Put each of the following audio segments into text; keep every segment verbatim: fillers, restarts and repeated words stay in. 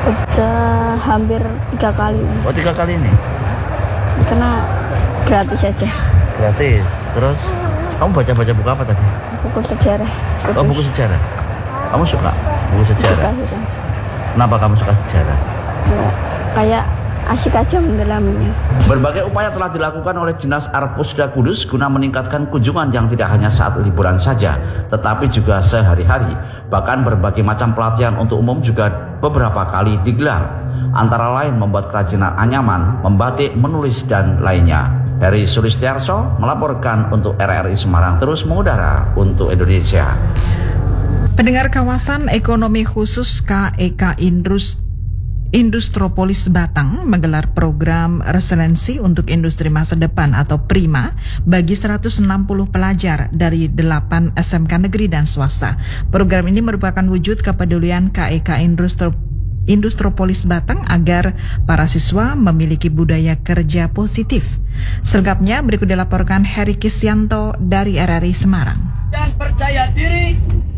Udah hampir tiga kali. Oh, tiga kali ini? Karena gratis aja. Gratis. Terus kamu baca-baca buku apa tadi? Buku sejarah. Oh, buku sejarah. Kamu suka buku sejarah? Suka, suka. Kenapa kamu suka sejarah? Ya, kayak asik aja mendalaminya. Berbagai upaya telah dilakukan oleh Dinas Arpusda Kudus guna meningkatkan kunjungan yang tidak hanya saat liburan saja, tetapi juga sehari-hari. Bahkan berbagai macam pelatihan untuk umum juga beberapa kali digelar. Antara lain membuat kerajinan anyaman, membatik, menulis, dan lainnya. Heri Sulistiarso melaporkan untuk R R I Semarang terus mengudara untuk Indonesia. Pendengar, kawasan ekonomi khusus K E K Indus Industropolis Batang menggelar program resiliensi untuk industri masa depan atau PRIMA bagi seratus enam puluh pelajar dari delapan S M K negeri dan swasta. Program ini merupakan wujud kepedulian K E K Industro Industropolis Batang agar para siswa memiliki budaya kerja positif. Selengkapnya berikut dilaporkan Heri Kisyanto dari R R I Semarang. Dan percaya diri.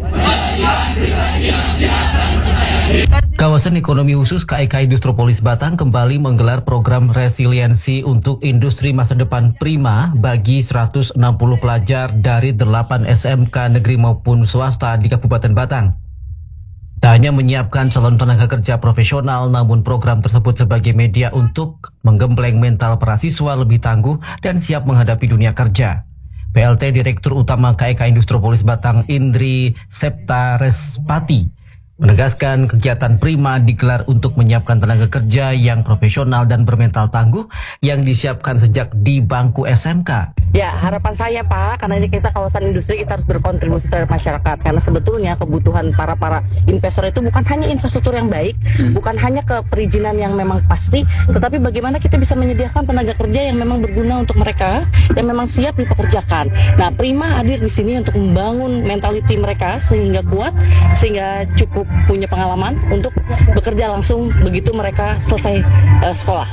Kawasan ekonomi khusus K E K Industropolis Batang kembali menggelar program resiliensi untuk industri masa depan PRIMA bagi seratus enam puluh pelajar dari delapan S M K negeri maupun swasta di Kabupaten Batang. Tak hanya menyiapkan calon tenaga kerja profesional, namun program tersebut sebagai media untuk menggembleng mental para siswa lebih tangguh dan siap menghadapi dunia kerja. P L T Direktur Utama K E K Industropolis Batang Indri Septarespati menegaskan kegiatan PRIMA digelar untuk menyiapkan tenaga kerja yang profesional dan bermental tangguh yang disiapkan sejak di bangku S M K. Ya, harapan saya Pak, karena ini kita kawasan industri, kita harus berkontribusi terhadap masyarakat. Karena sebetulnya kebutuhan para-para investor itu bukan hanya infrastruktur yang baik, hmm. bukan hanya ke perizinan yang memang pasti, tetapi bagaimana kita bisa menyediakan tenaga kerja yang memang berguna untuk mereka, yang memang siap dipekerjakan. Nah, PRIMA hadir di sini untuk membangun mentality mereka sehingga kuat, sehingga cukup punya pengalaman untuk bekerja langsung begitu mereka selesai uh, sekolah.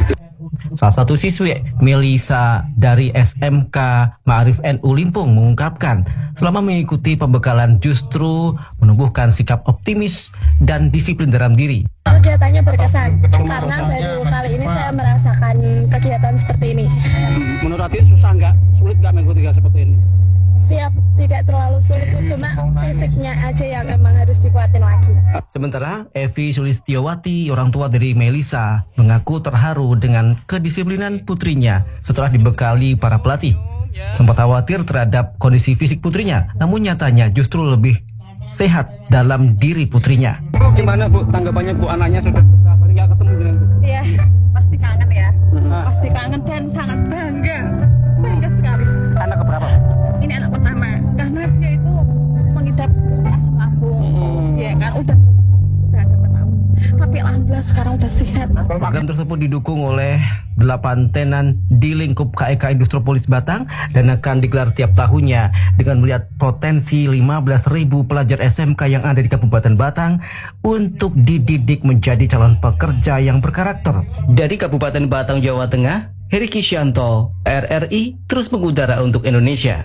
Salah satu siswi, Melisa dari S M K Ma'arif N U Limpung, mengungkapkan selama mengikuti pembekalan justru menumbuhkan sikap optimis dan disiplin dalam diri. Kegiatannya berkesan karena baru kali ini saya merasakan kegiatan seperti ini. Menurut Adik susah nggak? Sulit nggak mengikuti seperti ini? Siap, tidak terlalu sulit, cuma fisiknya aja yang emang harus dikuatin lagi. Sementara Evi Sulistiowati, orang tua dari Melisa, mengaku terharu dengan kedisiplinan putrinya setelah dibekali para pelatih. Sempat khawatir terhadap kondisi fisik putrinya, namun nyatanya justru lebih sehat dalam diri putrinya. Bu, gimana Bu tanggapannya Bu, anaknya sudah berapa hari nggak ketemu dengan Bu? Iya, pasti kangen ya, hmm. pasti kangen dan sangat bangga, bangga sekali. Anak keberapa? Ini anak pertama, karena dia itu mengidap asam lambung, hmm. ya kan udah udah ada tahun, tapi alhamdulillah sekarang udah sehat. Program tersebut didukung oleh delapan tenan di lingkup K E K Industropolis Batang dan akan digelar tiap tahunnya dengan melihat potensi lima belas ribu pelajar S M K yang ada di Kabupaten Batang untuk dididik menjadi calon pekerja yang berkarakter. Dari Kabupaten Batang, Jawa Tengah, Heri Kisyanto, R R I terus mengudara untuk Indonesia.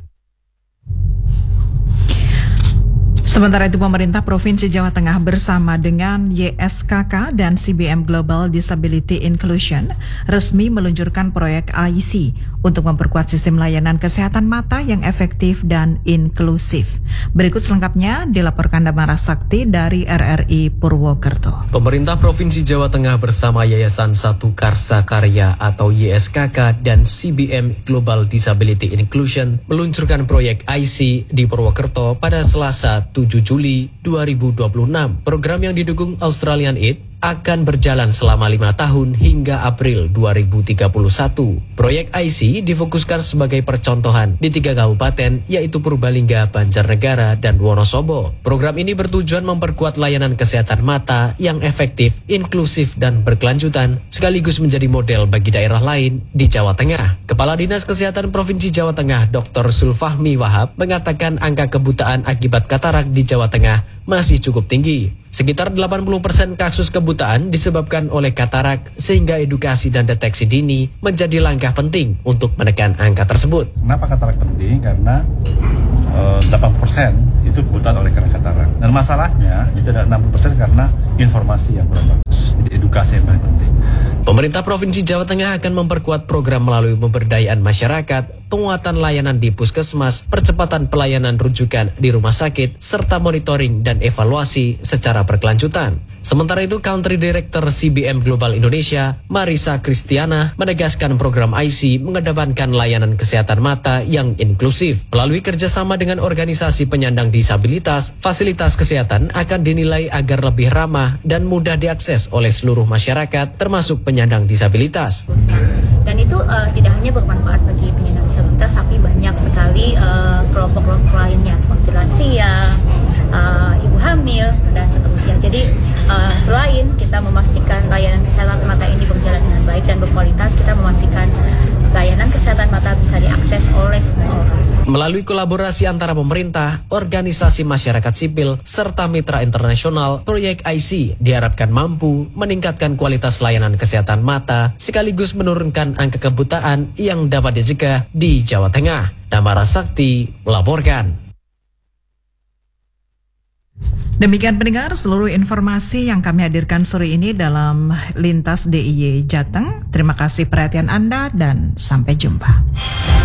Sementara itu, pemerintah Provinsi Jawa Tengah bersama dengan Y S K K dan C B M Global Disability Inclusion resmi meluncurkan proyek I C untuk memperkuat sistem layanan kesehatan mata yang efektif dan inklusif. Berikut selengkapnya dilaporkan Damara Sakti dari R R I Purwokerto. Pemerintah Provinsi Jawa Tengah bersama Yayasan Satu Karsa Karya atau Y S K K dan C B M Global Disability Inclusion meluncurkan proyek I C di Purwokerto pada Selasa tujuh Juli dua ribu dua puluh enam. Program yang didukung Australian Aid akan berjalan selama lima tahun hingga April dua ribu tiga puluh satu. Proyek I C difokuskan sebagai percontohan di tiga kabupaten yaitu Purbalingga, Banjarnegara, dan Wonosobo. Program ini bertujuan memperkuat layanan kesehatan mata yang efektif, inklusif, dan berkelanjutan sekaligus menjadi model bagi daerah lain di Jawa Tengah. Kepala Dinas Kesehatan Provinsi Jawa Tengah Doktor Sulfahmi Wahab mengatakan angka kebutaan akibat katarak di Jawa Tengah masih cukup tinggi. Sekitar delapan puluh persen kasus kebutaan disebabkan oleh katarak, sehingga edukasi dan deteksi dini menjadi langkah penting untuk menekan angka tersebut. Kenapa katarak penting? Karena e, delapan puluh persen itu kebutaan oleh karena katarak. Dan masalahnya itu ada enam puluh persen karena informasi yang kurang bagus. edukasi yang paling penting. Pemerintah Provinsi Jawa Tengah akan memperkuat program melalui pemberdayaan masyarakat, penguatan layanan di puskesmas, percepatan pelayanan rujukan di rumah sakit, serta monitoring dan evaluasi secara berkelanjutan. Sementara itu, Country Director C B M Global Indonesia, Marisa Kristiana, menegaskan program I C mengedepankan layanan kesehatan mata yang inklusif. Melalui kerjasama dengan organisasi penyandang disabilitas, fasilitas kesehatan akan dinilai agar lebih ramah dan mudah diakses oleh seluruh masyarakat, termasuk penyandang disabilitas. Dan itu uh, tidak hanya bermanfaat bagi penyandang disabilitas, tapi banyak sekali uh, kelompok-kelompok lainnya, seperti lansia, uh, ibu hamil, dan seterusnya. Jadi uh, selain kita memastikan layanan kesehatan mata ini berjalan dengan baik dan berkualitas, kita memastikan layanan kesehatan mata bisa diakses oleh semua orang. Melalui kolaborasi antara pemerintah, organisasi masyarakat sipil, serta mitra internasional, proyek I C diharapkan mampu meningkatkan kualitas layanan kesehatan mata, sekaligus menurunkan angka kebutaan yang dapat dicegah di Jawa Tengah. Damara Sakti melaporkan. Demikian pendengar seluruh informasi yang kami hadirkan sore ini dalam Lintas D I Y Jateng. Terima kasih perhatian Anda dan sampai jumpa.